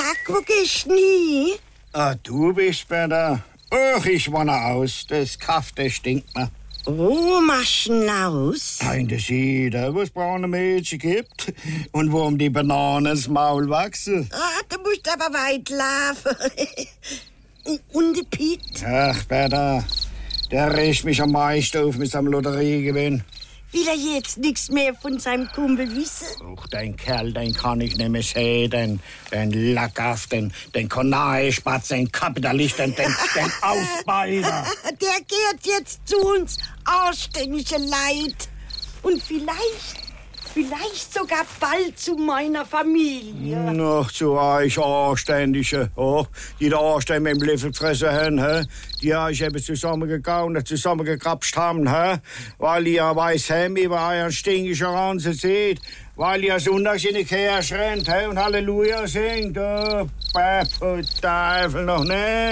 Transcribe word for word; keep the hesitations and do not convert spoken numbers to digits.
Sag, wo gehst du nie? Ah, du bist bei der. Ach, ich wanne aus. Das Kaff, das stinkt mir. Wo machst du denn aus? In der Siede, wo es braune Mädchen gibt. Und wo um die Bananen ins Maul wachsen. Ah, du musst aber weit laufen. Und der Piet? Ach, Bertha, der riecht mich am meisten auf mit seinem Lotteriegewinn. Will er jetzt nichts mehr von seinem Kumpel wissen? Ach, den Kerl, den kann ich nicht mehr sehen. Den, den Lackaff, den, den Kanarienspatz, den Kapitalist, den, den, den Ausbeuter. Der kehrt jetzt zu uns, anständige Leid. Und vielleicht, vielleicht sogar bald zu meiner Familie. Noch zu euch Anständige. Oh, die da anständig mit dem Löffel gefressen haben, he? Die habe ich eben zusammengekaut und zusammengekrapscht haben, he? Weil ihr weiß haben, über euren stinkigen Ranzen seht. Weil ihr sonntags in die Kirche rennt, he? Und Halleluja singt. Oh, Teufel noch nicht.